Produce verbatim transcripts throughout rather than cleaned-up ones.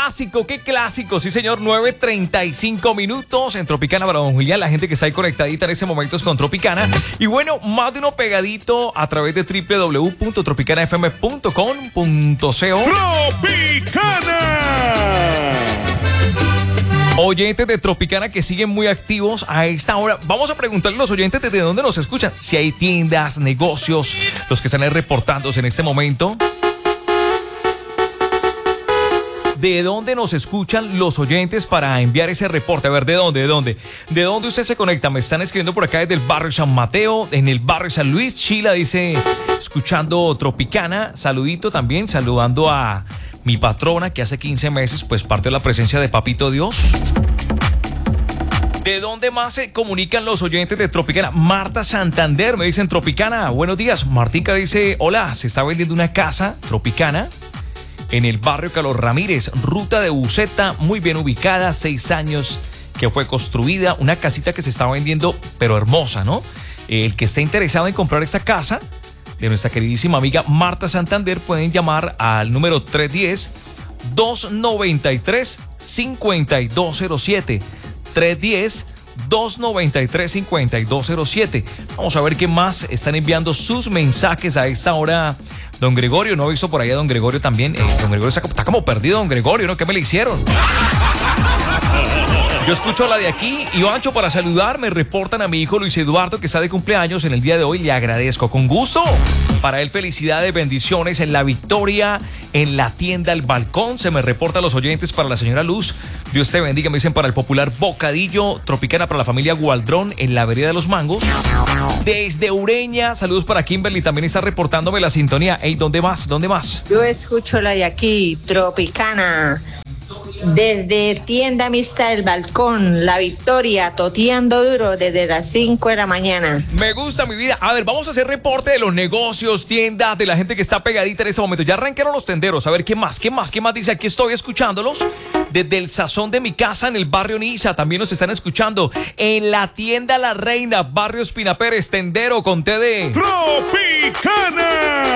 clásico, qué clásico. Sí, señor, nueve treinta y cinco minutos en Tropicana para don Julián. La gente que está ahí conectadita en ese momento es con Tropicana. Y bueno, más de uno pegadito a través de doble u doble u doble u punto tropicana f m punto com punto co. ¡Tropicana! Oyentes de Tropicana que siguen muy activos a esta hora. Vamos a preguntarle a los oyentes desde dónde nos escuchan. Si hay tiendas, negocios, los que están ahí reportándose en este momento. ¿De dónde nos escuchan los oyentes para enviar ese reporte? A ver, ¿de dónde? ¿De dónde? ¿De dónde usted se conecta? Me están escribiendo por acá desde el barrio San Mateo, en el barrio San Luis. Chila dice, escuchando Tropicana. Saludito también, saludando a mi patrona que hace quince meses pues parte de la presencia de Papito Dios. ¿De dónde más se comunican los oyentes de Tropicana? Marta Santander, me dicen Tropicana. Buenos días. Martica dice, hola, se está vendiendo una casa Tropicana en el barrio Carlos Ramírez, ruta de Buceta, muy bien ubicada, seis años que fue construida, una casita que se está vendiendo, pero hermosa, ¿no? El que esté interesado en comprar esta casa de nuestra queridísima amiga Marta Santander, pueden llamar al número tres uno cero, dos nueve tres, cinco dos cero siete. tres uno cero, dos nueve tres, cinco dos cero siete. Vamos a ver qué más están enviando sus mensajes a esta hora. Don Gregorio, ¿no he visto por ahí a don Gregorio también? Eh, don Gregorio está, está como perdido, don Gregorio, ¿no? ¿Qué me le hicieron? Yo escucho a la de aquí y Bancho para saludar. Me reportan a mi hijo Luis Eduardo que está de cumpleaños en el día de hoy. Le agradezco con gusto. Para él felicidades, bendiciones en la victoria, en la tienda El Balcón. Se me reporta a los oyentes para la señora Luz. Dios te bendiga, me dicen para el popular Bocadillo Tropicana para la familia Gualdrón en la vereda de los Mangos. Desde Ureña, saludos para Kimberly, también está reportándome la sintonía. Ey, ¿dónde más? ¿Dónde más? Yo escucho la de aquí, Tropicana. Desde Tienda Amistad El Balcón, La Victoria, toteando duro desde las cinco de la mañana. Me gusta mi vida. A ver, vamos a hacer reporte de los negocios, tiendas, de la gente que está pegadita en este momento. Ya arrancaron los tenderos. A ver, ¿qué más? ¿Qué más? ¿Qué más dice? Aquí estoy escuchándolos. Desde el sazón de mi casa en el barrio Niza, también nos están escuchando. En la tienda La Reina, barrio Espina Pérez, tendero con té de Tropicana.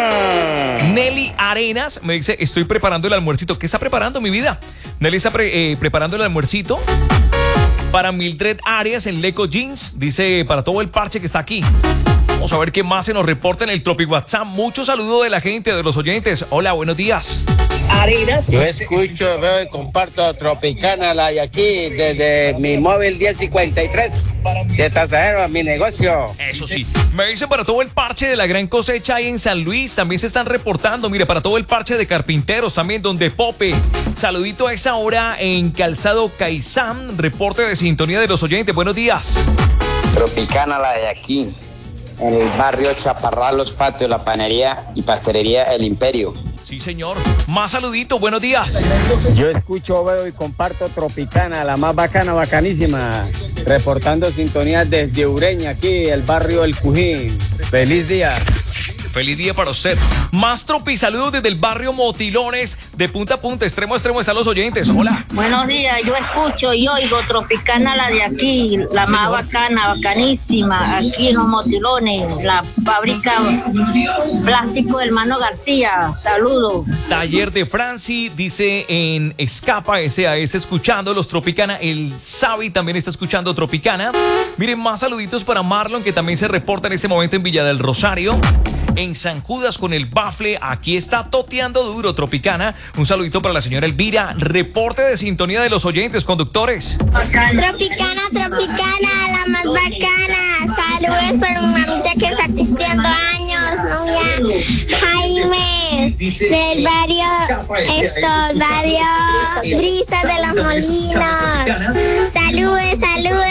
Nelly Arenas me dice, estoy preparando el almuercito. ¿Qué está preparando mi vida? Nelly está pre, eh, preparando el almuercito para Mildred Arias en Leco Jeans. Dice, para todo el parche que está aquí. Vamos a ver qué más se nos reporta en el Tropic WhatsApp. Muchos saludos de la gente, de los oyentes. Hola, buenos días. Arenas. Yo escucho, veo y comparto Tropicana, la de aquí, desde mi móvil diez cincuenta y tres, de Tasajero a mi negocio. Eso sí, me dicen para todo el parche de la gran cosecha ahí en San Luis, también se están reportando, mire, para todo el parche de carpinteros también, donde Pope. Saludito a esa hora en Calzado Caizán, reporte de sintonía de los oyentes, buenos días. Tropicana, la de aquí, en el barrio Chaparral, Los Patios, la panería y pastelería El Imperio. Sí, señor. Más saluditos, buenos días. Yo escucho, veo y comparto Tropicana, la más bacana, bacanísima. Reportando sintonía desde Ureña, aquí, el barrio El Cujín. Feliz día. Feliz día para usted. Más tropi, saludos desde el barrio Motilones, de punta a punta, extremo a extremo están los oyentes. Hola. Buenos días, yo escucho y oigo Tropicana, la de aquí, la más bacana, bacanísima, aquí en los Motilones, la fábrica plástico del Hermano García. Saludos. Taller de Franci, dice en Escapa S A S, escuchando los Tropicana. El Sabi también está escuchando Tropicana. Miren, más saluditos para Marlon, que también se reporta en este momento en Villa del Rosario. En San Judas con el Bafle, aquí está toteando duro Tropicana. Un saludito para la señora Elvira. Reporte de sintonía de los oyentes, conductores. Tropicana, Tropicana, la más bacana. Saludos para mi mamita que está cumpliendo años, novia Jaime, del barrio, estos, barrio Brisas de los Molinos. Saludos, saludos.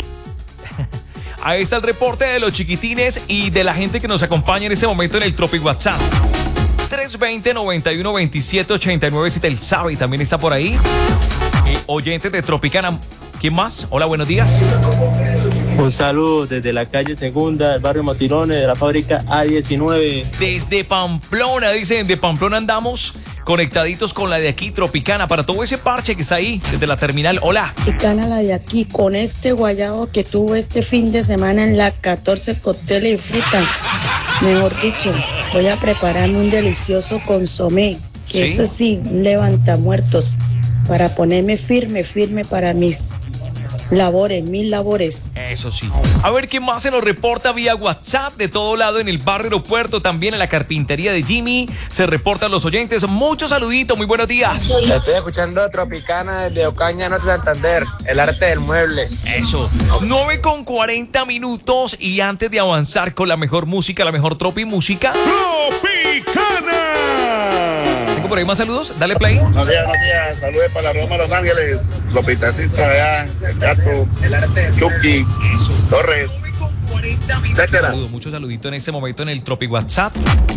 Ahí está el reporte de los chiquitines y de la gente que nos acompaña en este momento en el Tropic WhatsApp. tres dos cero, nueve uno dos siete, ocho nueve siete. El Sabi también está por ahí. Eh, oyentes de Tropicana. ¿Quién más? Hola, buenos días. Un saludo desde la calle Segunda, el barrio Motilones, de la fábrica A diecinueve. Desde Pamplona, dicen, de Pamplona andamos conectaditos con la de aquí, Tropicana, para todo ese parche que está ahí, desde la terminal. Hola. Tropicana, la de aquí, con este guayabo que tuvo este fin de semana en la catorce cócteles y fruta. Mejor dicho, voy a prepararme un delicioso consomé que ¿Sí? eso sí, levanta muertos para ponerme firme, firme para mis labores, mis labores. Eso sí. A ver quién más se nos reporta vía WhatsApp de todo lado en el barrio aeropuerto, también en la carpintería de Jimmy. Se reportan los oyentes. Muchos saluditos, muy buenos días. Estoy escuchando Tropicana desde Ocaña, Norte Santander, el arte del mueble. Eso. nueve con cuarenta minutos y antes de avanzar con la mejor música, la mejor tropi música. Tropicana. ¿Tengo por ahí más saludos? Dale play. Buenos días, buenos días. Saludos para la Roma Los Ángeles. Los pitacistas allá, Gato, Chucky, Torres, etcétera. Saludos, muchos saluditos en este momento en el Tropi WhatsApp.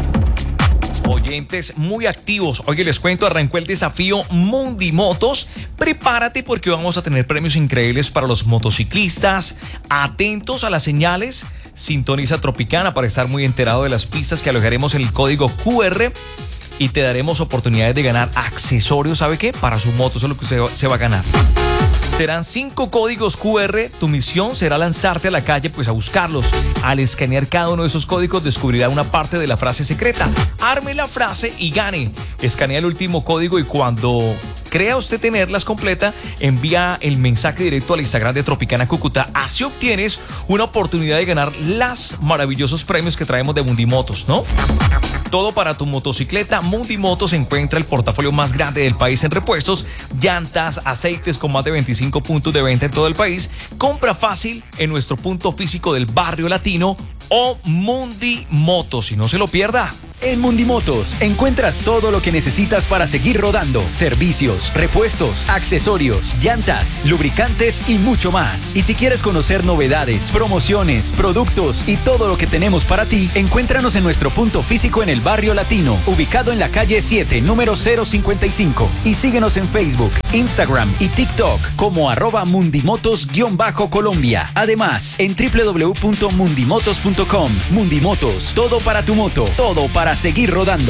Oyentes muy activos. Oye, les cuento, arrancó el desafío Mundi Motos. Prepárate porque vamos a tener premios increíbles para los motociclistas. Atentos a las señales. Sintoniza Tropicana para estar muy enterado de las pistas que alojaremos en el código Q R y te daremos oportunidades de ganar accesorios, ¿sabe qué? Para su moto, eso es lo que usted va, se va a ganar. Serán cinco códigos Q R. Tu misión será lanzarte a la calle pues a buscarlos. Al escanear cada uno de esos códigos descubrirá una parte de la frase secreta. Arme la frase y gane. Escanea el último código y cuando crea usted tenerlas completa, envía el mensaje directo al Instagram de Tropicana Cúcuta. Así obtienes una oportunidad de ganar los maravillosos premios que traemos de Mundimotos, ¿no? Todo para tu motocicleta. Mundimotos encuentra el portafolio más grande del país en repuestos, llantas, aceites con más de veinticinco puntos de venta en todo el país. Compra fácil en nuestro punto físico del Barrio Latino o Mundimotos. Y no se lo pierda. En Mundimotos encuentras todo lo que necesitas para seguir rodando. Servicios, repuestos, accesorios, llantas, lubricantes y mucho más. Y si quieres conocer novedades, promociones, productos y todo lo que tenemos para ti, encuéntranos en nuestro punto físico en el Barrio Latino, ubicado en la calle siete, número cero cincuenta y cinco. Y síguenos en Facebook, Instagram y TikTok como arroba Mundimotos-Colombia. Además, en doble u doble u doble u punto mundimotos punto com. Mundimotos, todo para tu moto, todo para seguir rodando.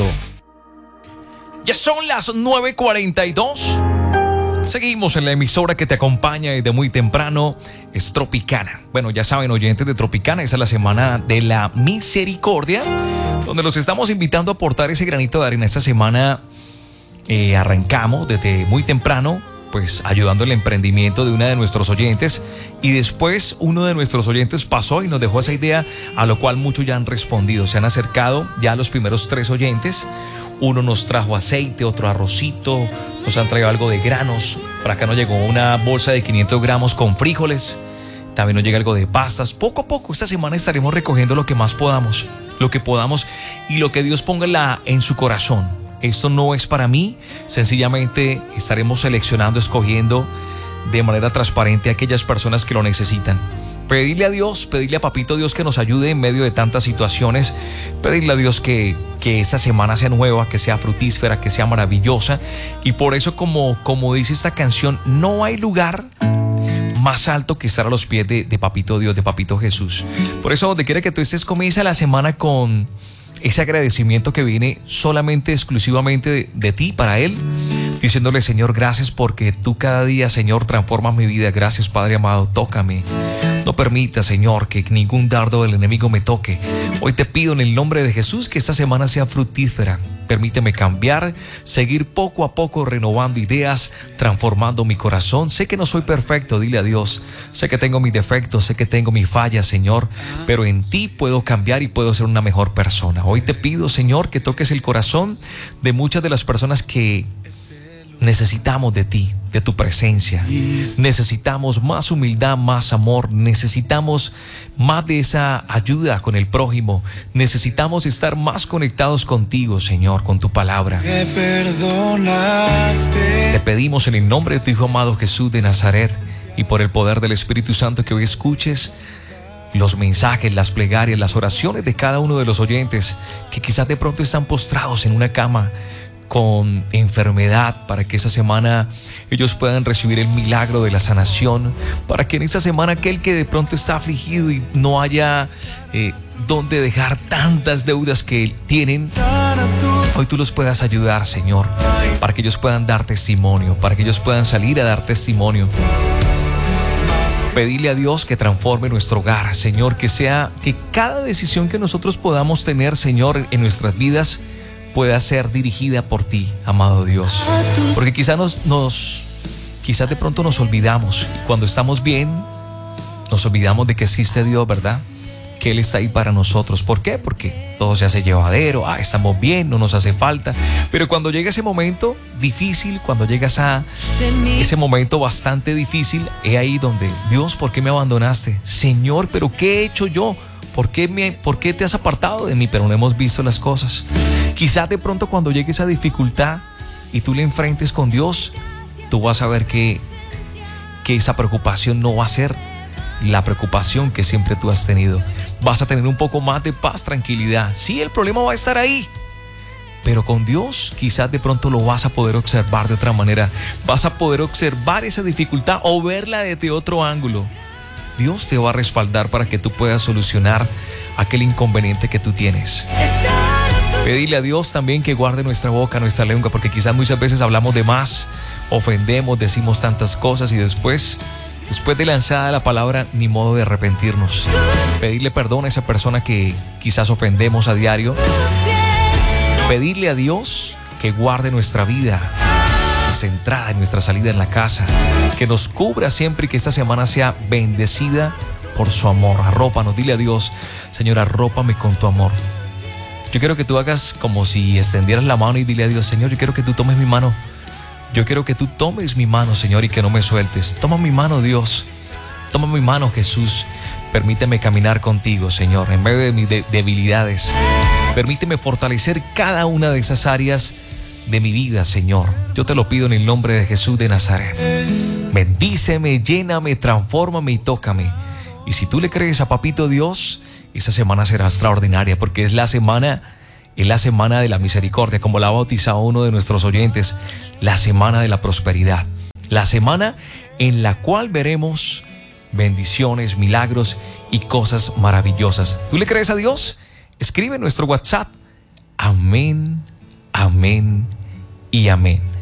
Ya son las nueve cuarenta y dos. Seguimos en la emisora que te acompaña desde muy temprano, es Tropicana. Bueno, ya saben, oyentes de Tropicana, esa es la semana de la misericordia, donde los estamos invitando a aportar ese granito de arena. Esta semana eh, arrancamos desde muy temprano, pues ayudando el emprendimiento de una de nuestros oyentes, y después uno de nuestros oyentes pasó y nos dejó esa idea, a lo cual muchos ya han respondido. Se han acercado ya los primeros tres oyentes. Uno nos trajo aceite, otro arrocito, nos han traído algo de granos. Por acá nos llegó una bolsa de quinientos gramos con frijoles. También nos llega algo de pastas. Poco a poco esta semana estaremos recogiendo lo que más podamos, lo que podamos y lo que Dios ponga en, la, en su corazón. Esto no es para mí, sencillamente estaremos seleccionando, escogiendo de manera transparente a aquellas personas que lo necesitan. Pedirle a Dios, pedirle a Papito Dios que nos ayude en medio de tantas situaciones, pedirle a Dios que, que esta semana sea nueva, que sea fructífera, que sea maravillosa. Y por eso, como, como dice esta canción, no hay lugar más alto que estar a los pies de, de Papito Dios, de Papito Jesús. Por eso, donde quiera que tú estés, comienza la semana con ese agradecimiento que viene solamente, exclusivamente de, de ti, para Él, diciéndole: Señor, gracias porque tú cada día, Señor, transformas mi vida. Gracias, Padre amado, tócame. No permita, Señor, que ningún dardo del enemigo me toque. Hoy te pido en el nombre de Jesús que esta semana sea fructífera. Permíteme cambiar, seguir poco a poco renovando ideas, transformando mi corazón. Sé que no soy perfecto, dile a Dios. Sé que tengo mis defectos, sé que tengo mis fallas, Señor, pero en ti puedo cambiar y puedo ser una mejor persona. Hoy te pido, Señor, que toques el corazón de muchas de las personas que necesitamos de ti, de tu presencia. Necesitamos más humildad, más amor. Necesitamos más de esa ayuda con el prójimo. Necesitamos estar más conectados contigo, Señor, con tu palabra. Me perdonaste. Te pedimos en el nombre de tu Hijo amado Jesús de Nazaret y por el poder del Espíritu Santo que hoy escuches los mensajes, las plegarias, las oraciones de cada uno de los oyentes que quizás de pronto están postrados en una cama con enfermedad, para que esa semana ellos puedan recibir el milagro de la sanación, para que en esta semana aquel que de pronto está afligido y no haya eh, donde dejar tantas deudas que tienen, hoy tú los puedas ayudar, Señor, para que ellos puedan dar testimonio, para que ellos puedan salir a dar testimonio. Pedirle a Dios que transforme nuestro hogar, Señor, que sea, que cada decisión que nosotros podamos tener, Señor, en nuestras vidas pueda ser dirigida por ti, amado Dios. Porque quizás nos, nos quizás de pronto nos olvidamos. Y cuando estamos bien, nos olvidamos de que existe Dios, ¿verdad? Que Él está ahí para nosotros. ¿Por qué? Porque todo se hace llevadero, ah, estamos bien, no nos hace falta. Pero cuando llega ese momento difícil, cuando llegas a ese momento bastante difícil, es ahí donde, Dios, ¿por qué me abandonaste? Señor, ¿pero qué he hecho yo? ¿Por qué, me, ¿Por qué te has apartado de mí? Pero no hemos visto las cosas. Quizás de pronto cuando llegue esa dificultad y tú le enfrentes con Dios, tú vas a ver que, que esa preocupación no va a ser la preocupación que siempre tú has tenido. Vas a tener un poco más de paz, tranquilidad. Sí, el problema va a estar ahí, pero con Dios quizás de pronto lo vas a poder observar de otra manera. Vas a poder observar esa dificultad o verla desde otro ángulo. Dios te va a respaldar para que tú puedas solucionar aquel inconveniente que tú tienes. Pedirle a Dios también que guarde nuestra boca, nuestra lengua, porque quizás muchas veces hablamos de más, ofendemos, decimos tantas cosas y después, después de lanzada la palabra, ni modo de arrepentirnos. Pedirle perdón a esa persona que quizás ofendemos a diario. Pedirle a Dios que guarde nuestra vida, nuestra entrada y nuestra salida en la casa, que nos cubra siempre y que esta semana sea bendecida por su amor. Arrópanos, dile a Dios, Señor, arrópame con tu amor. Yo quiero que tú hagas como si extendieras la mano y dile a Dios, Señor, yo quiero que tú tomes mi mano. Yo quiero que tú tomes mi mano, Señor, y que no me sueltes. Toma mi mano, Dios. Toma mi mano, Jesús. Permíteme caminar contigo, Señor, en medio de mis de- debilidades. Permíteme fortalecer cada una de esas áreas de mi vida, Señor. Yo te lo pido en el nombre de Jesús de Nazaret. Bendíceme, lléname, transfórmame y tócame. Y si tú le crees a Papito Dios, esa semana será extraordinaria, porque es la semana, es la semana de la misericordia, como la ha bautizado uno de nuestros oyentes, la semana de la prosperidad, la semana en la cual veremos bendiciones, milagros y cosas maravillosas. ¿Tú le crees a Dios? Escribe en nuestro WhatsApp. Amén, amén y amén.